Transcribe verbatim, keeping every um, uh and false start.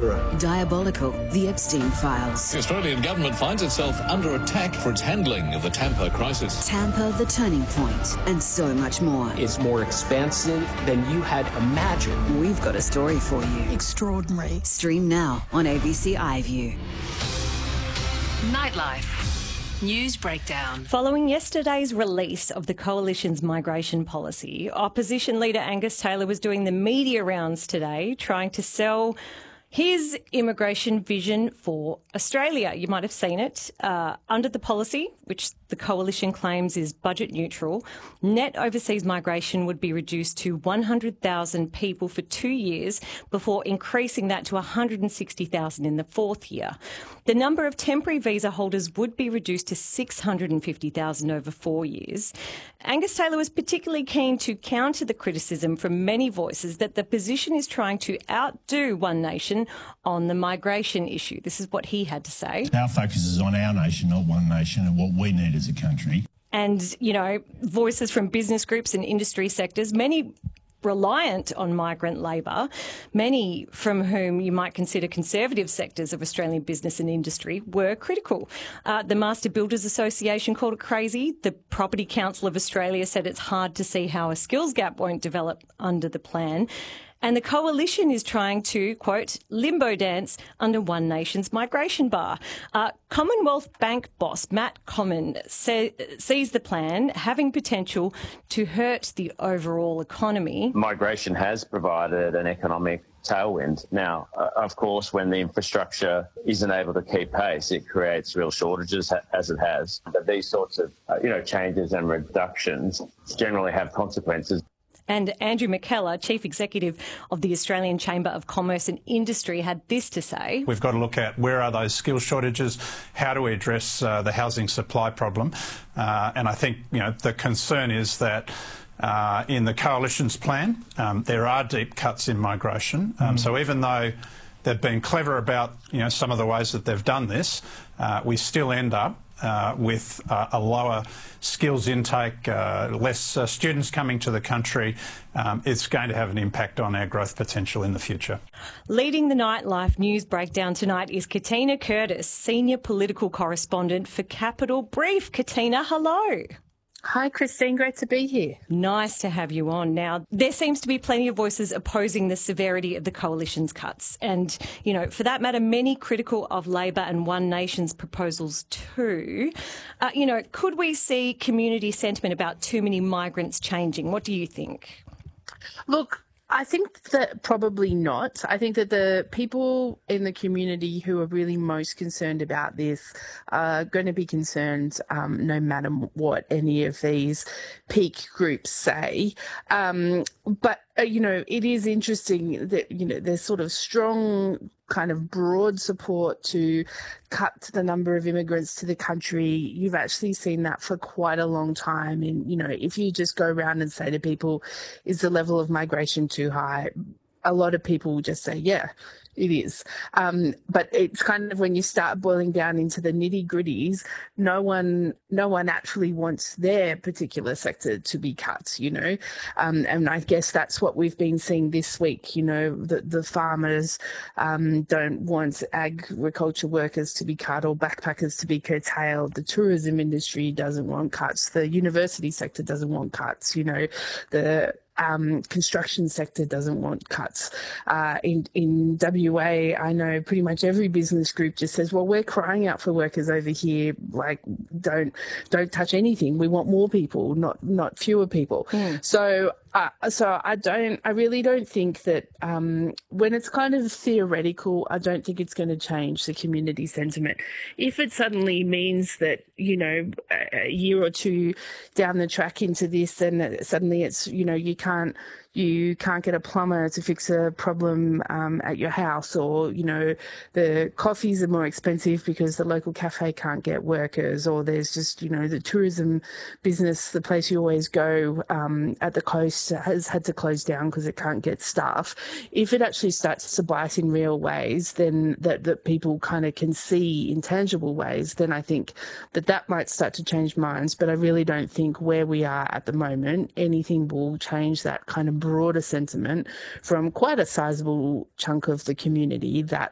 Right. Diabolical, the Epstein Files. The Australian government finds itself under attack for its handling of the Tampa crisis. Tampa, the turning point, and so much more. It's more expansive than you had imagined. We've got a story for you. Extraordinary. Stream now on A B C iView. Nightlife. News breakdown. Following yesterday's release of the Coalition's migration policy, opposition leader Angus Taylor was doing the media rounds today trying to sell his immigration vision for Australia. You might have seen it. Uh, under the policy, which the Coalition claims is budget neutral, net overseas migration would be reduced to one hundred thousand people for two years before increasing that to one hundred sixty thousand in the fourth year. The number of temporary visa holders would be reduced to six hundred fifty thousand over four years. Angus Taylor was particularly keen to counter the criticism from many voices that the position is trying to outdo One Nation on the migration issue. This is what he had to say. Our focus is on our nation, not One Nation, and what we need as a country. And, you know, voices from business groups and industry sectors, many reliant on migrant labour, many from whom you might consider conservative sectors of Australian business and industry, were critical. Uh, the Master Builders Association called it crazy. The Property Council of Australia said it's hard to see how a skills gap won't develop under the plan. And the Coalition is trying to, quote, limbo dance under One Nation's migration bar. Uh, Commonwealth Bank boss Matt Comyn say, sees the plan having potential to hurt the overall economy. Migration has provided an economic tailwind. Now, uh, of course, when the infrastructure isn't able to keep pace, it creates real shortages, ha- as it has. But these sorts of, uh, you know, changes and reductions generally have consequences. And Andrew McKellar, Chief Executive of the Australian Chamber of Commerce and Industry, had this to say. We've got to look at where are those skill shortages, how do we address uh, the housing supply problem. Uh, and I think, you know, the concern is that uh, in the Coalition's plan, um, there are deep cuts in migration. Um, mm. So even though they've been clever about, you know, some of the ways that they've done this, uh, we still end up Uh, with uh, a lower skills intake, uh, less uh, students coming to the country. Um, it's going to have an impact on our growth potential in the future. Leading the Nightlife news breakdown tonight is Katina Curtis, Senior Political Correspondent for Capital Brief. Katina, hello. Hi, Christine. Great to be here. Nice to have you on. Now, there seems to be plenty of voices opposing the severity of the Coalition's cuts. And, you know, for that matter, many critical of Labor and One Nation's proposals too. Uh, you know, could we see community sentiment about too many migrants changing? What do you think? Look, I think that probably not. I think that the people in the community who are really most concerned about this are going to be concerned um, no matter what any of these peak groups say. Um, but, uh, you know, it is interesting that, you know, there's sort of strong kind of broad support to cut the number of immigrants to the country. You've actually seen that for quite a long time. And, you know, if you just go around and say to people, is the level of migration too high? A lot of people will just say, yeah, it is. Um, but it's kind of when you start boiling down into the nitty gritties, no one, no one actually wants their particular sector to be cut, you know. Um, and I guess that's what we've been seeing this week. You know, the, the farmers um, don't want agriculture workers to be cut or backpackers to be curtailed. The tourism industry doesn't want cuts. The university sector doesn't want cuts. You know, the Um, construction sector doesn't want cuts. Uh, in, in W A, I know pretty much every business group just says, well, we're crying out for workers over here. Like, don't, don't touch anything. We want more people, not, not fewer people. Mm. So, uh, so I don't, I really don't think that, um, when it's kind of theoretical, I don't think it's going to change the community sentiment. If it suddenly means that, you know, a year or two down the track into this, and suddenly it's, you know, you can't, you can't get a plumber to fix a problem um, at your house, or, you know, the coffees are more expensive because the local cafe can't get workers, or there's just, you know, the tourism business, the place you always go um, at the coast has had to close down because it can't get staff. If it actually starts to bite in real ways, then that, that people kind of can see in tangible ways, then I think that that might start to change minds. But I really don't think where we are at the moment, anything will change that kind of broader sentiment from quite a sizable chunk of the community that